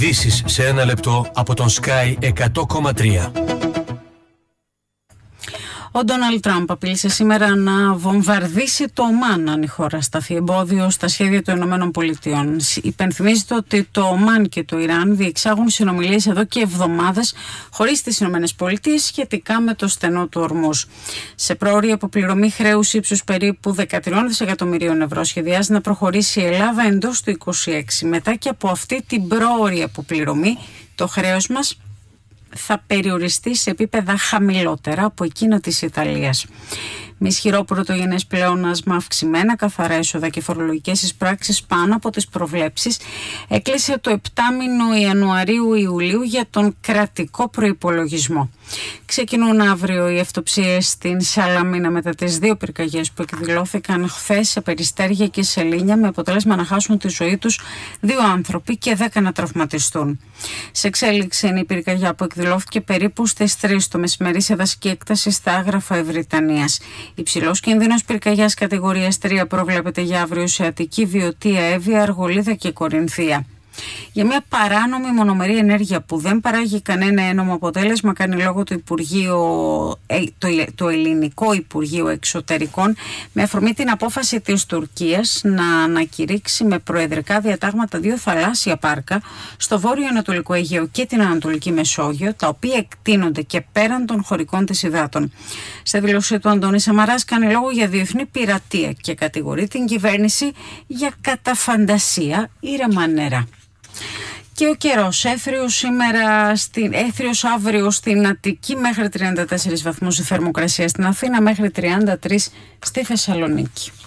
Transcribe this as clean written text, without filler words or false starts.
Ειδήσεις σε ένα λεπτό από τον Sky 100,3. Ο Ντόναλντ Τραμπ απείλησε σήμερα να βομβαρδίσει το Ομάν αν η χώρα σταθεί εμπόδιο στα σχέδια των ΗΠΑ. Υπενθυμίζεται ότι το Ομάν και το Ιράν διεξάγουν συνομιλίες εδώ και εβδομάδες χωρίς τις ΗΠΑ σχετικά με το στενό του Ορμούζ. Σε πρόωρη αποπληρωμή χρέους ύψους περίπου 13 δισεκατομμυρίων ευρώ σχεδιάζει να προχωρήσει η Ελλάδα εντός του 2026. Μετά και από αυτή την πρόωρη αποπληρωμή, το χρέος μας θα περιοριστεί σε επίπεδα χαμηλότερα από εκείνο της Ιταλίας. Με ισχυρό πρωτογενές πλεόνασμα, αυξημένα καθαρά έσοδα και φορολογικές εισπράξεις πάνω από τις προβλέψεις, έκλεισε το 7μηνο Ιανουαρίου-Ιουλίου για τον κρατικό προϋπολογισμό. Ξεκινούν αύριο οι αυτοψίες στην Σαλαμίνα μετά τις 2 πυρκαγιές που εκδηλώθηκαν χθες σε Περιστέρια και Σελήνια, με αποτέλεσμα να χάσουν τη ζωή τους 2 άνθρωποι και 10 να τραυματιστούν. Σε εξέλιξη είναι η πυρκαγιά που εκδηλώθηκε περίπου στις 3 το μεσημέρι σε δασική έκταση στα Άγραφα Ευρυτανίας. Υψηλός κίνδυνος πυρκαγιάς κατηγορίας 3 προβλέπεται για αύριο σε Αττική, Βιωτία, Εύβοια, Αργολίδα και Κορινθία. Για μια παράνομη μονομερή ενέργεια που δεν παράγει κανένα ένομο αποτέλεσμα, κάνει λόγο το Ελληνικό Υπουργείο Εξωτερικών, με αφορμή την απόφαση της Τουρκίας να ανακηρύξει με προεδρικά διατάγματα 2 θαλάσσια πάρκα στο βόρειο-ανατολικό Αιγαίο και την Ανατολική Μεσόγειο, τα οποία εκτείνονται και πέραν των χωρικών της υδάτων. Σε δήλωση του, Αντώνης Σαμαράς κάνει λόγο για διεθνή πειρατεία και κατηγορεί την κυβέρνηση για καταφαντασία ήρεμα νερά. Και ο καιρός, έθριος αύριο στην Αττική μέχρι 34 βαθμούς η θερμοκρασία, στην Αθήνα μέχρι 33 στη Θεσσαλονίκη.